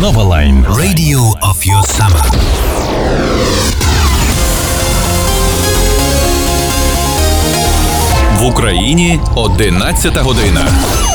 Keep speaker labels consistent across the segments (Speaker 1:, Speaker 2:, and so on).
Speaker 1: Novaline. Radio of your summer. В Україні 11 година.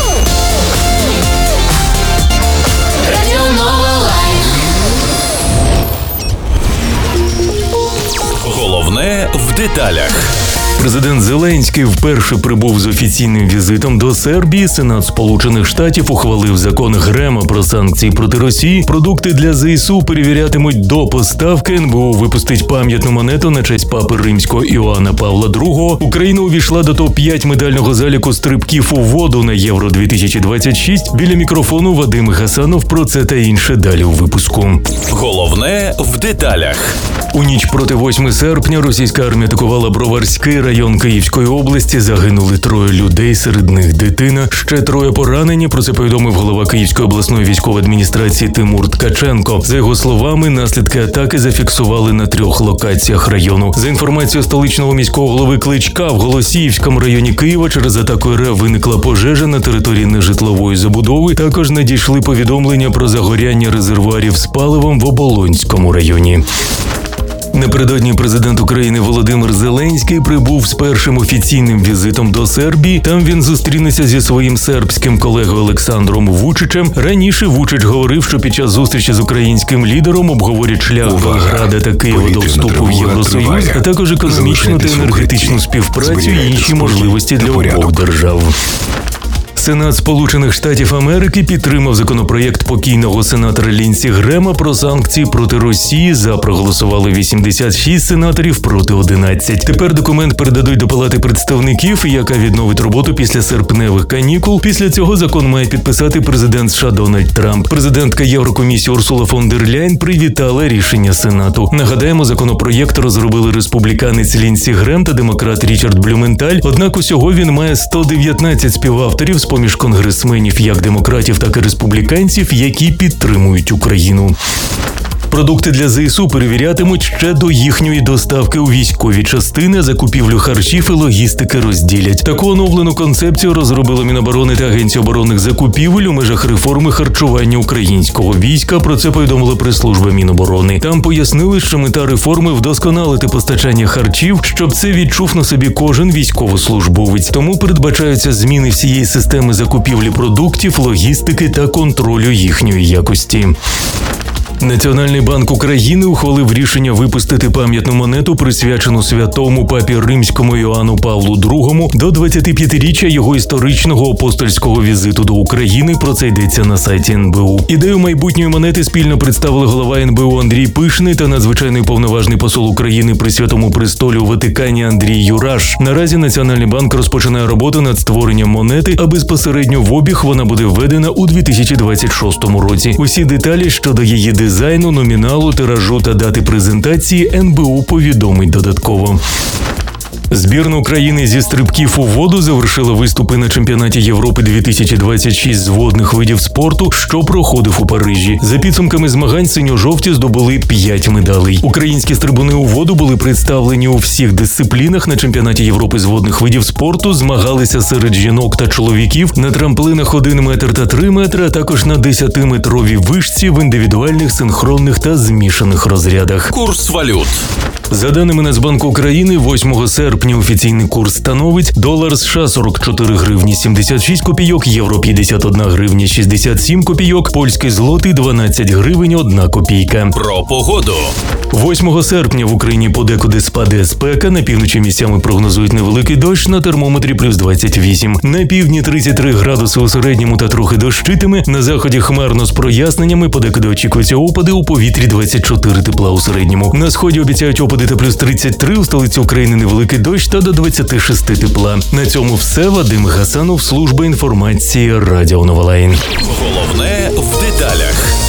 Speaker 1: Головне в деталях.
Speaker 2: Президент Зеленський вперше прибув з офіційним візитом до Сербії. Сенат Сполучених Штатів ухвалив закон Грема про санкції проти Росії. Продукти для ЗСУ перевірятимуть до поставки. НБУ випустить пам'ятну монету на честь папи римського Іоанна Павла II. Україна увійшла до топ-5 медального заліку стрибків у воду на Євро-2026. Біля мікрофону Вадим Гасанов. Про це та інше далі у випуску.
Speaker 1: Головне в деталях.
Speaker 2: У ніч проти 8 серпня російська армія атакувала Броварський район Київської області. Загинули 3 людей, серед них дитина. Ще 3 поранені. Про це повідомив голова Київської обласної військової адміністрації Тимур Ткаченко. За його словами, наслідки атаки зафіксували на 3 локаціях району. За інформацією столичного міського голови Кличка, в Голосіївському районі Києва через атаку РФ виникла пожежа на території нежитлової забудови. Також надійшли повідомлення про загоряння резервуарів з паливом в Оболонському районі. Напередодні президент України Володимир Зеленський прибув з першим офіційним візитом до Сербії. Там він зустрінеться зі своїм сербським колегою Олександром Вучичем. Раніше Вучич говорив, що під час зустрічі з українським лідером обговорять шлях Белграда та Києва до вступу в Євросоюз, а також економічну та енергетичну співпрацю і інші можливості для обох держав. Сенат Сполучених Штатів Америки підтримав законопроєкт покійного сенатора Лінсі Грема про санкції проти Росії. За проголосували 86 сенаторів проти 11. Тепер документ передадуть до Палати представників, яка відновить роботу після серпневих канікул. Після цього закон має підписати президент США Дональд Трамп. Президентка Єврокомісії Урсула фон дер Ляйн привітала рішення Сенату. Нагадаємо, законопроєкт розробили республіканець Лінсі Грем та демократ Річард Блюменталь. Однак усього він має 119 співавторів з-поміж конгресменів як демократів, так і республіканців, які підтримують Україну. Продукти для ЗСУ перевірятимуть ще до їхньої доставки у військові частини, закупівлю харчів і логістики розділять. Таку оновлену концепцію розробили Міноборони та Агенція оборонних закупівель у межах реформи харчування українського війська. Про це повідомила прес-служба Міноборони. Там пояснили, що мета реформи – вдосконалити постачання харчів, щоб це відчув на собі кожен військовослужбовець. Тому передбачаються зміни всієї системи закупівлі продуктів, логістики та контролю їхньої якості. Національний банк України ухвалив рішення випустити пам'ятну монету, присвячену святому папі римському Іоанну Павлу II до 25-річчя його історичного апостольського візиту до України. Про це йдеться на сайті НБУ. Ідею майбутньої монети спільно представили голова НБУ Андрій Пишний та надзвичайний повноважний посол України при Святому Престолі у Ватикані Андрій Юраш. Наразі Національний банк розпочинає роботу над створенням монети, а безпосередньо в обіг вона буде введена у 2026 році. Усі деталі щодо її дизайну, номіналу, тиражу та дати презентації НБУ повідомить додатково. Збірна України зі стрибків у воду завершила виступи на чемпіонаті Європи 2026 з водних видів спорту, що проходив у Парижі. За підсумками змагань синьо-жовті здобули 5 медалей. Українські стрибуни у воду були представлені у всіх дисциплінах. На чемпіонаті Європи з водних видів спорту змагалися серед жінок та чоловіків на трамплинах 1 метр та 3 метри, а також на 10-метровій вишці в індивідуальних, синхронних та змішаних розрядах.
Speaker 1: Курс валют.
Speaker 2: За даними Нацбанку України, 8 серпня офіційний курс становить долар США 44 гривні 76 копійок, євро 51 гривня 67 копійок, польський злотий 12 гривень 1 копійка.
Speaker 1: Про погоду.
Speaker 2: 8 серпня в Україні подекуди спаде спека, на півночі місцями прогнозують невеликий дощ, на термометрі плюс 28. На півдні 33 градуси у середньому та трохи дощитиме, на заході хмарно з проясненнями, подекуди очікуються опади, у повітрі 24 тепла у середньому. На сході обіцяють опади та плюс 33, у столиці України невеликий дощ та до 26 тепла. На цьому все. Вадим Гасанов, служба інформації Радіо Новалайн.
Speaker 1: Головне в деталях.